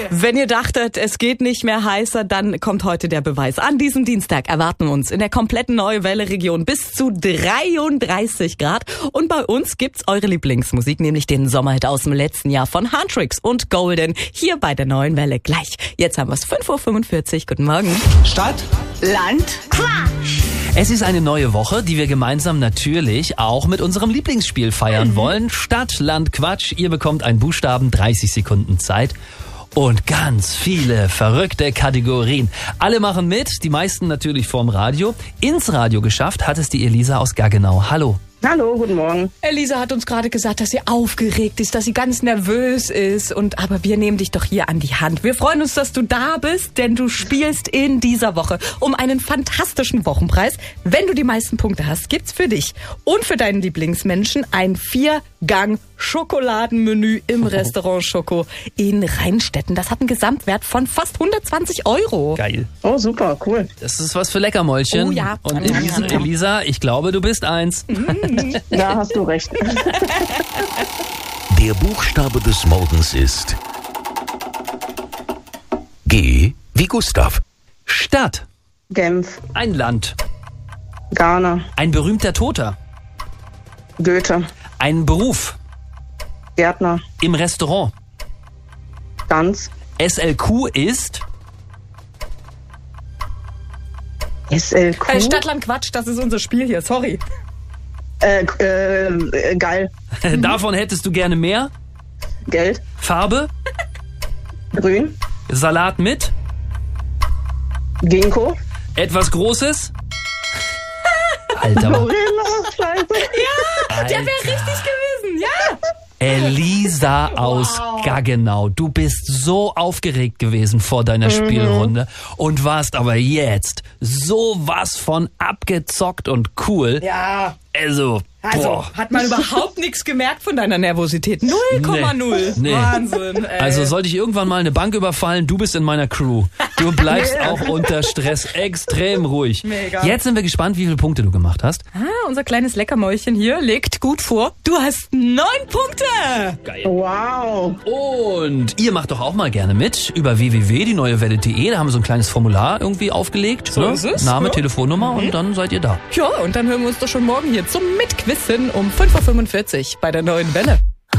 Wenn ihr dachtet, es geht nicht mehr heißer, dann kommt heute der Beweis. An diesem Dienstag erwarten uns in der kompletten Neue Welle Region bis zu 33 Grad. Und bei uns gibt's eure Lieblingsmusik, nämlich den Sommerhit aus dem letzten Jahr von Huntrix und Golden, hier bei der Neuen Welle gleich. Jetzt haben wir es 5:45 Uhr. Guten Morgen. Stadt, Land, Quatsch. es ist eine neue Woche, die wir gemeinsam natürlich auch mit unserem Lieblingsspiel feiern wollen. Stadt, Land, Quatsch. Ihr bekommt einen Buchstaben, 30 Sekunden Zeit. Und ganz viele verrückte Kategorien. Alle machen mit, die meisten natürlich vorm Radio. Ins Radio geschafft hat es die Elisa aus Gaggenau. Hallo. Hallo, guten Morgen. Elisa hat uns gerade gesagt, dass sie aufgeregt ist, dass sie ganz nervös ist. Aber wir nehmen dich doch hier an die Hand. Wir freuen uns, dass du da bist, denn du spielst in dieser Woche um einen fantastischen Wochenpreis. Wenn du die meisten Punkte hast, gibt's für dich und für deinen Lieblingsmenschen ein 4-Gang-Schokoladenmenü im Restaurant Schoko in Rheinstetten. Das hat einen Gesamtwert von fast 120 €. Geil. Oh, super, cool. Das ist was für Leckermäulchen. Oh ja. Und Elisa, ich glaube, du bist eins. Da hast du recht. Der Buchstabe des Morgens ist G wie Gustav. Stadt. Genf, Ein Land. Ghana, Ein berühmter Toter. Goethe, Ein Beruf. Gärtner, Im Restaurant. Ganz, SLQ ist... SLQ, Stadtland Quatsch, das ist unser Spiel hier, sorry. geil, Davon hättest du gerne mehr. Geld, Farbe. Grün, Salat mit. Ginkgo, Etwas Großes. Alter. Gorilla, scheiße. Der wäre richtig gewesen, ja. Elisa aus Gaggenau, du bist so aufgeregt gewesen vor deiner Spielrunde und warst aber jetzt sowas von abgezockt und cool. Ja. Also, boah. Hat man überhaupt nichts gemerkt von deiner Nervosität? 0,0. Nee. Wahnsinn, ey. Also sollte ich irgendwann mal eine Bank überfallen, du bist in meiner Crew. Du bleibst auch unter Stress extrem ruhig. Mega. Jetzt sind wir gespannt, wie viele Punkte du gemacht hast. Unser kleines Leckermäulchen hier legt gut vor. Du hast 9 Punkte. Wow. Und ihr macht doch auch mal gerne mit über www.dieneuewelle.de. Da haben wir so ein kleines Formular irgendwie aufgelegt. So ist es, Name, ja. Telefonnummer und dann seid ihr da. Ja, und dann hören wir uns doch schon morgen hier zum Mitquissen um 5:45 Uhr bei der Neuen Welle.